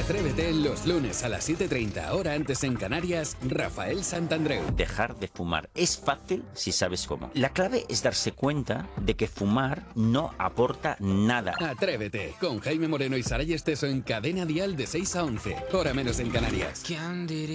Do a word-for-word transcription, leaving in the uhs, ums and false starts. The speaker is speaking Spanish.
Atrévete los lunes a las siete y treinta, hora antes en Canarias, Rafael Santandreu. Dejar de fumar es fácil si sabes cómo. La clave es darse cuenta de que fumar no aporta nada. Atrévete, con Jaime Moreno y Saray Esteso en Cadena Dial de seis a once, hora menos en Canarias.